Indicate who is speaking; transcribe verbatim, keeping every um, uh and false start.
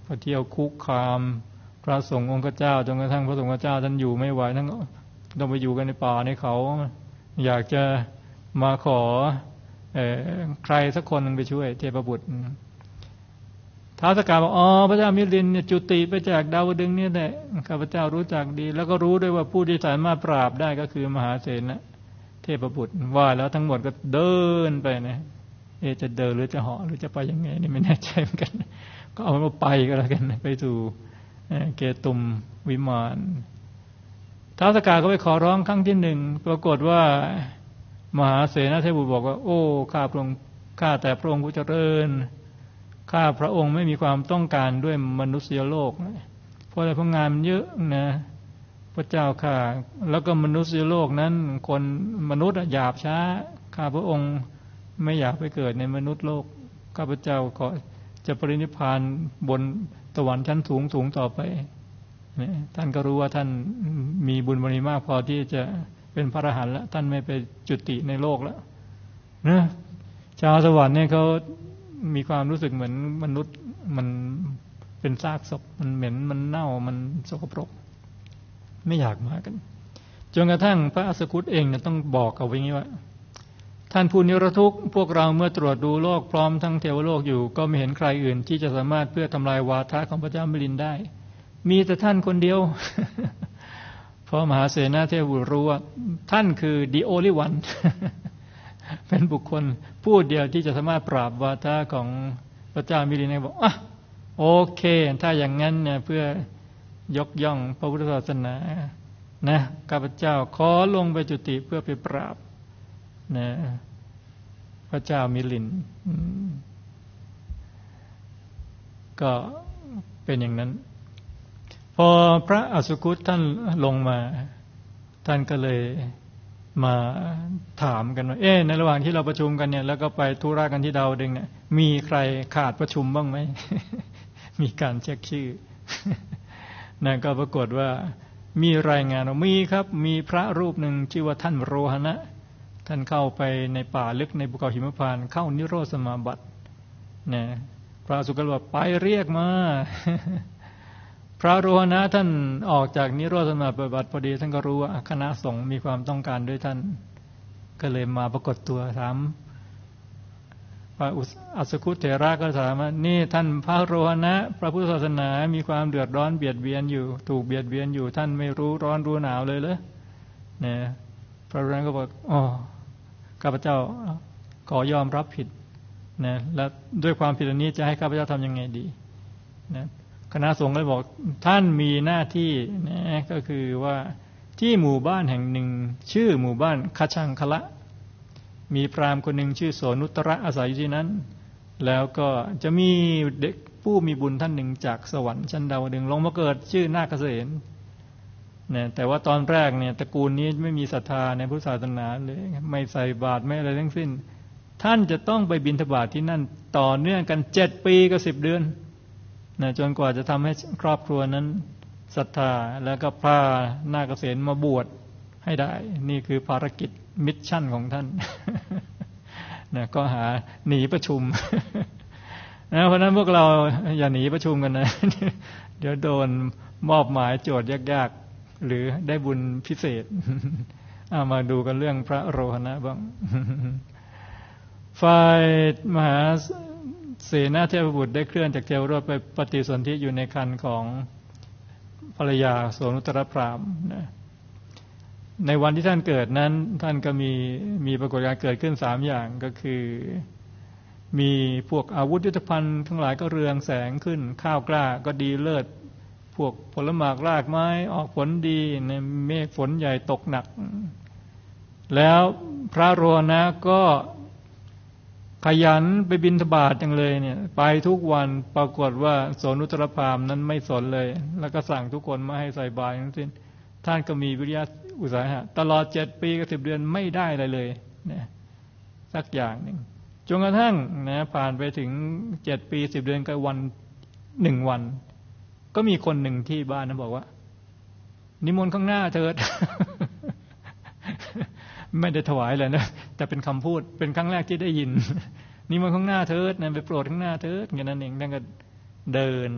Speaker 1: พอเที่ยวคุกคามพระสงฆ์องค์เจ้าจนกระทั่งพระสงฆ์เจ้าท่านอยู่ไม่ไหวท่านก็ต้องไปอยู่กันในป่าในเขาอยากจะมาขอเอ่อใครสักคนนึงไปช่วยเทพบุตรท้าวสกาบอกอ๋อพระเจ้ามิลินเนี่ยจุติไปจากดาวดึงส์นี่แหละข้าพเจ้ารู้จักดีแล้วก็รู้ด้วยว่าผู้ที่สามารถปราบได้ก็คือมหาเสนะเทพบุตรว่าแล้วทั้งหมดก็เดินไปนะเอจะเดินหรือจะเหาะหรือจะไปยังไงนี่ไม่แน่ใจเหมือนกันก็เอามาไปก็แล้วกันไปสู่เกตุมวิมานท้าวสกาก็ไปขอร้องครั้งที่หนึ่งปรากฏว่ามหาเสนาเทพบุตรบอกว่าโอ้ข้าพระองค์ข้าแต่พระองค์ผู้เจริญข้าพระองค์ไม่มีความต้องการด้วยมนุษยโลกเพราะอะไรเพราะงานมันเยอะนะพระเจ้าข้าแล้วก็มนุษยโลกนั้นคนมนุษย์หยาบช้าข้าพระองค์ไม่อยากไปเกิดในมนุษย์โลกข้าพเจ้าขอจะปรินิพพานบนสวรรค์ชั้นสูงสูงต่อไปท่านก็รู้ว่าท่านมีบุญบารมีมากพอที่จะเป็นพระอรหันต์แล้วท่านไม่ไปจุติในโลกแล้วนะชาวสวรรค์เนี่ยเขามีความรู้สึกเหมือนมนุษย์มันเป็นซากศพมันเหม็นมันเน่ามันสกปรกไม่อยากมากันจนกระทั่งพระอสคุตเองเนี่ยต้องบอกเอาไว้งี้ว่าท่านผู้นิรทุกข์พวกเราเมื่อตรวจดูโลกพร้อมทั้งเทวโลกอยู่ก็ไม่เห็นใครอื่นที่จะสามารถเพื่อทำลายวาทะของพระเจ้ามิลินได้มีแต่ท่านคนเดียวเพราะมหาเสนาเทพบุตรรู้ว่าท่านคือ the only one เป็นบุคคลผู้เดียวที่จะสามารถปราบวาทะของพระเจ้ามิลินได้บอกอ่ะโอเคถ้าอย่างนั้นเนี่ยเพื่อยกย่องพระพุทธศาสนานะข้าพเจ้าขอลงไปจุติเพื่อไปปราบนะพระเจ้ามิลินก็เป็นอย่างนั้นพอพระอสคุตท่านลงมาท่านก็เลยมาถามกันว่าเอ๊ะในระหว่างที่เราประชุมกันเนี่ยแล้วก็ไปธุระกันที่ดาวดึงส์เนี่ยมีใครขาดประชุมบ้างไหม มีการเช็คชื่อ นั่นก็ปรากฏว่ามีรายงานว่ามีครับมีพระรูปหนึ่งชื่อว่าท่านโรหณะท่านเข้าไปในป่าลึกในภูเขาหิมพานต์เข้านิโรธสมาบัตินะพระอสคุตบอกไปเรียกมา พระโรหณะท่านออกจากนิโรธสมาบัติพอดีท่านก็รู้ว่าคณะสงฆ์มีความต้องการด้วยท่านก็เลยมาปรากฏตัวถามพระอสคุตเถระก็ถามว่านี่ท่านพระโรหณะพระพุทธศาสนามีความเดือดร้อนเบียดเบียนอยู่ถูกเบียดเบียนอยู่ท่านไม่รู้ร้อนรู้หนาวเลยเหรอเนี่ยพระโรหณะก็บอกอ๋อข้าพเจ้าขอยอมรับผิดนะและด้วยความผิดนี้จะให้ข้าพเจ้าทำยังไงดีนะคณะสงฆ์เลยบอกท่านมีหน้าที่นะก็คือว่าที่หมู่บ้านแห่งหนึ่งชื่อหมู่บ้านคชังคละมีพราหมณ์คนหนึ่งชื่อโสนุตระอาศัยอยู่ที่นั้นแล้วก็จะมีเด็กผู้มีบุญท่านหนึ่งจากสวรรค์ชั้นดาวดึงส์ลงมาเกิดชื่อนาคเสนเนี่ยแต่ว่าตอนแรกเนี่ยตระกูลนี้ไม่มีศรัทธาในพุทธศาสนาเลยไม่ใส่บาตรไม่อะไรทั้งสิ้นท่านจะต้องไปบิณฑบาตที่นั่นต่อเนื่องกันเจ็ดปีกับสิบเดือนนะจนกว่าจะทำให้ครอบครัวนั้นศรัทธาแล้วก็พานาคเสนมาบวชให้ได้นี่คือภารกิจมิชชั่นของท่าน นะก็หาหนีประชุม นะเพราะนั้นพวกเราอย่าหนีประชุมกันนะ เดี๋ยวโดนมอบหมายโจทย์ยากๆหรือได้บุญพิเศษ เอามาดูกันเรื่องพระโรหณะบ้าง ฝ่ายมหาเสนาเทพบุตรได้เคลื่อนจากเทวโลกไปปฏิสนธิอยู่ในครรภ์ของภรรยาโสนุตรพราหมณ์นะในวันที่ท่านเกิดนั้นท่านก็มีมีปรากฏการณ์เกิดขึ้นสามอย่างก็คือมีพวกอาวุธยุทโธภัณฑ์ทั้งหลายก็เรืองแสงขึ้นข้าวกล้าก็ดีเลิศพวกผลหมากรากไม้ออกผลดีในเมฆฝนใหญ่ตกหนักแล้วพระโรหณะก็ขยันไปบิณฑบาตจังเลยเนี่ยไปทุกวันปรากฏว่าโสนุตรพราหมณ์นั้นไม่สนเลยแล้วก็สั่งทุกคนมาให้ใส่บาตรทั้งสิ้นท่านก็มีวิริยะอุตสาหะตลอดเจ็ดปีกับสิบเดือนไม่ได้อะไรเลยนะสักอย่างหนึ่งจนกระทั่งนะผ่านไปถึงเจ็ดปีสิบเดือนกับวันหนึ่งวันก็มีคนหนึ่งที่บ้านนะบอกว่านิมนต์ข้างหน้าเถิด ไม่ได้ถวายเลยนะแต่เป็นคำพูดเป็นครั้งแรกที่ได้ยินนิมนต์ข้างหน้าเถิดนะไปโปรดข้างหน้าเถิดอย่างนั้นเองนั่นก็เดิน